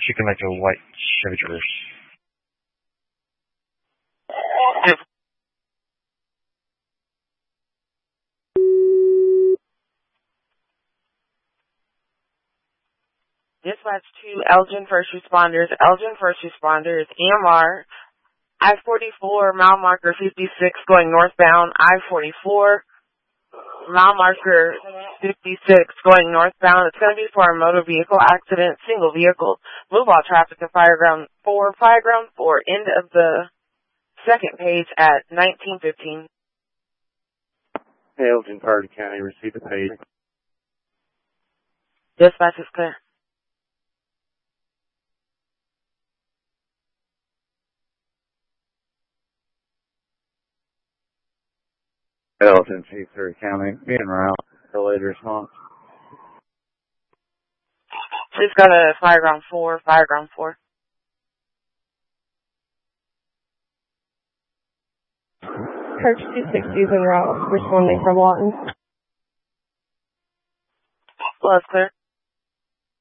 Chicken like a white Chevy Traverse. Dispatch to Elgin First Responders. Elgin First Responders, EMR, I-44, mile marker 56 going northbound, I-44, mile marker 56 going northbound. It's going to be for a motor vehicle accident, single vehicle. Move all traffic to Fireground 4, end of the second page at 1915. Elgin, Carter County, receive the page. Dispatch is clear. Elgin, Chief, Carter County, being route, delayed response. Please go to Fireground 4, Fireground 4. Church 260 is en route, responding from Lawton. Well, that's clear.